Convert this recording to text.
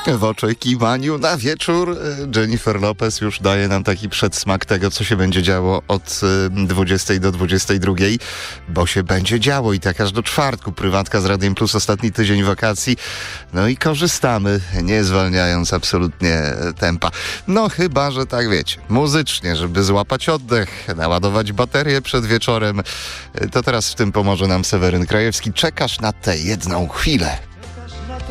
W oczekiwaniu na wieczór Jennifer Lopez już daje nam taki przedsmak tego, co się będzie działo od 20 do 22, bo się będzie działo i tak aż do czwartku. Prywatka z Radiem Plus, ostatni tydzień wakacji. No i korzystamy, nie zwalniając absolutnie tempa. No chyba, że tak wiecie, muzycznie, żeby złapać oddech, naładować baterię przed wieczorem. To teraz w tym pomoże nam Seweryn Krajewski. Czekasz na tę jedną chwilę.